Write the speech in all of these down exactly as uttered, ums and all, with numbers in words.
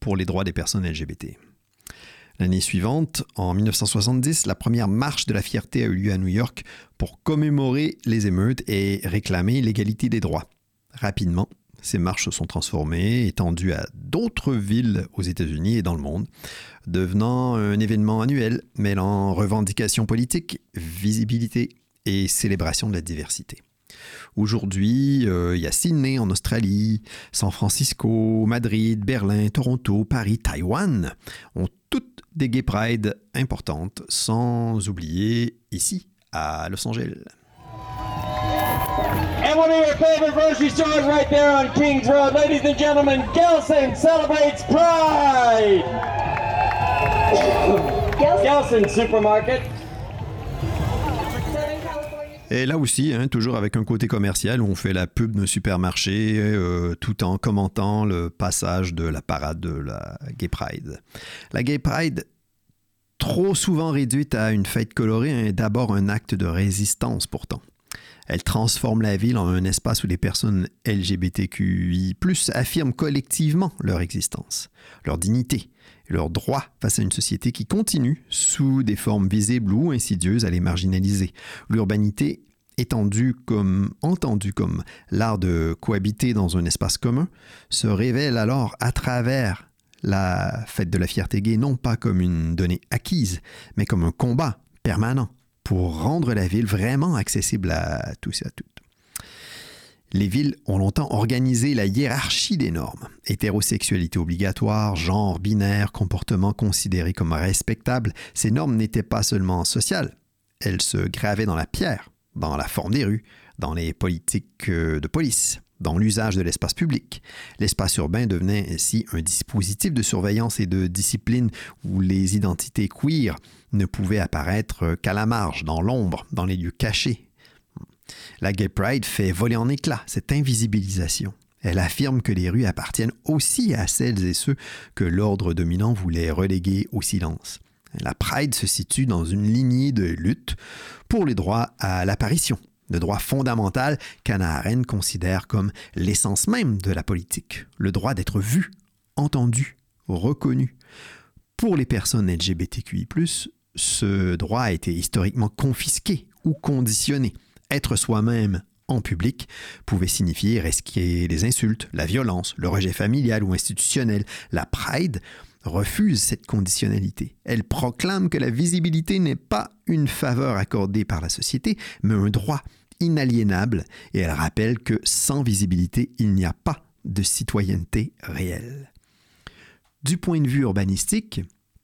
pour les droits des personnes L G B T. L'année suivante, en dix-neuf cent soixante-dix, la première marche de la fierté a eu lieu à New York pour commémorer les émeutes et réclamer l'égalité des droits. Rapidement, ces marches se sont transformées, étendues à d'autres villes aux États-Unis et dans le monde, devenant un événement annuel mêlant revendications politiques, visibilité et célébration de la diversité. Aujourd'hui, euh, il y a Sydney en Australie, San Francisco, Madrid, Berlin, Toronto, Paris, Taïwan ont toutes des Gay Pride importantes, sans oublier ici, à Los Angeles. And one of your favorite grocery stores right there on Kings Road, ladies and gentlemen, Gelson celebrates Pride! Gelson Supermarket. Et là aussi, hein, toujours avec un côté commercial, où on fait la pub d'un supermarché euh, tout en commentant le passage de la parade de la Gay Pride. La Gay Pride, trop souvent réduite à une fête colorée, est d'abord un acte de résistance pourtant. Elle transforme la ville en un espace où les personnes L G B T Q I plus, affirment collectivement leur existence, leur dignité et leurs droits face à une société qui continue, sous des formes visibles ou insidieuses, à les marginaliser. L'urbanité, étendue comme, entendue comme l'art de cohabiter dans un espace commun, se révèle alors à travers la fête de la fierté gay, non pas comme une donnée acquise, mais comme un combat permanent pour rendre la ville vraiment accessible à tous et à toutes. Les villes ont longtemps organisé la hiérarchie des normes. Hétérosexualité obligatoire, genre binaire, comportement considéré comme respectable. Ces normes n'étaient pas seulement sociales, elles se gravaient dans la pierre, dans la forme des rues, dans les politiques de police, dans l'usage de l'espace public. L'espace urbain devenait ainsi un dispositif de surveillance et de discipline où les identités queer ne pouvaient apparaître qu'à la marge, dans l'ombre, dans les lieux cachés. La Gay Pride fait voler en éclats cette invisibilisation. Elle affirme que les rues appartiennent aussi à celles et ceux que l'ordre dominant voulait reléguer au silence. La Pride se situe dans une lignée de lutte pour les droits à l'apparition, le droit fondamental qu'Hannah Arendt considère comme l'essence même de la politique, le droit d'être vu, entendu, reconnu. Pour les personnes L G B T Q I plus, ce droit a été historiquement confisqué ou conditionné. Être soi-même en public pouvait signifier risquer les insultes, la violence, le rejet familial ou institutionnel. La Pride refuse cette conditionnalité. Elle proclame que la visibilité n'est pas une faveur accordée par la société, mais un droit inaliénable, et elle rappelle que sans visibilité, il n'y a pas de citoyenneté réelle. Du point de vue urbanistique,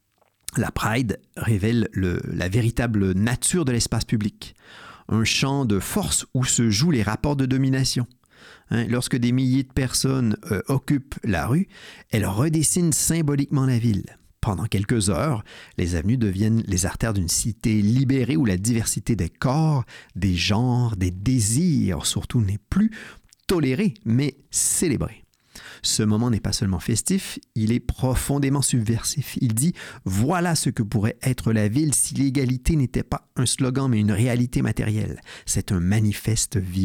la Pride révèle le, la véritable nature de l'espace public. Un champ de force où se jouent les rapports de domination. Hein, lorsque des milliers de personnes euh, occupent la rue, elles redessinent symboliquement la ville. Pendant quelques heures, les avenues deviennent les artères d'une cité libérée où la diversité des corps, des genres, des désirs surtout n'est plus tolérée, mais célébrée. Ce moment n'est pas seulement festif, il est profondément subversif. Il dit « Voilà ce que pourrait être la ville si l'égalité n'était pas un slogan mais une réalité matérielle. C'est un manifeste vivant. »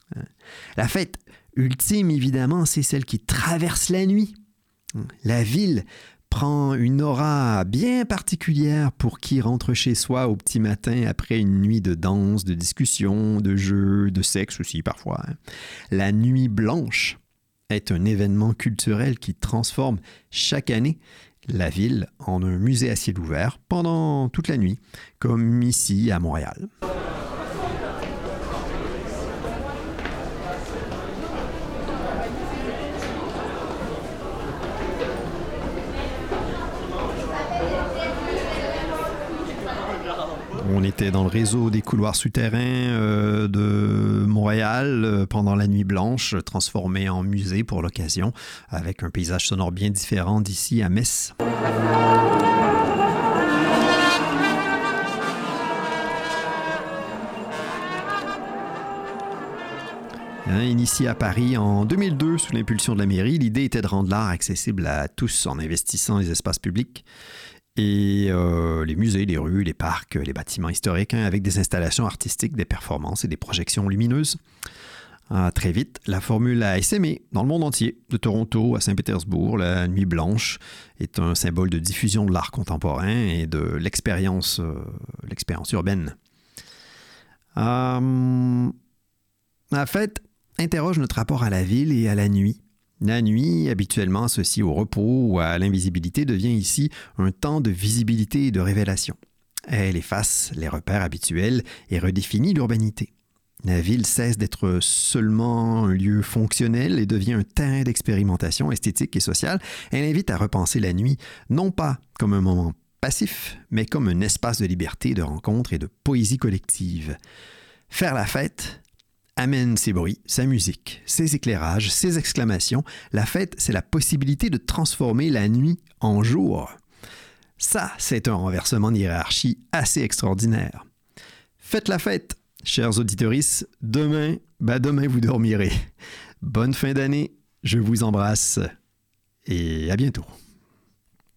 La fête ultime, évidemment, c'est celle qui traverse la nuit. La ville prend une aura bien particulière pour qui rentre chez soi au petit matin après une nuit de danse, de discussion, de jeux, de sexe aussi parfois. La nuit blanche est un événement culturel qui transforme chaque année la ville en un musée à ciel ouvert pendant toute la nuit, comme ici à Montréal. On était dans le réseau des couloirs souterrains euh, de Montréal euh, pendant la nuit blanche, transformé en musée pour l'occasion, avec un paysage sonore bien différent d'ici à Metz. Hein, initié à Paris en deux mille deux sous l'impulsion de la mairie, l'idée était de rendre l'art accessible à tous en investissant les espaces publics. Et euh, les musées, les rues, les parcs, les bâtiments historiques, hein, avec des installations artistiques, des performances et des projections lumineuses. Ah, très vite, la formule a essaimé dans le monde entier, de Toronto à Saint-Pétersbourg. La Nuit Blanche est un symbole de diffusion de l'art contemporain et de l'expérience, euh, l'expérience urbaine. Euh, la fête interroge notre rapport à la ville et à la nuit. La nuit, habituellement associée au repos ou à l'invisibilité, devient ici un temps de visibilité et de révélation. Elle efface les repères habituels et redéfinit l'urbanité. La ville cesse d'être seulement un lieu fonctionnel et devient un terrain d'expérimentation esthétique et sociale. Elle invite à repenser la nuit, non pas comme un moment passif, mais comme un espace de liberté, de rencontre et de poésie collective. Faire la fête amène ses bruits, sa musique, ses éclairages, ses exclamations. La fête, c'est la possibilité de transformer la nuit en jour. Ça, c'est un renversement de hiérarchie assez extraordinaire. Faites la fête! Chers auditeuristes, demain, ben demain vous dormirez. Bonne fin d'année, je vous embrasse et à bientôt.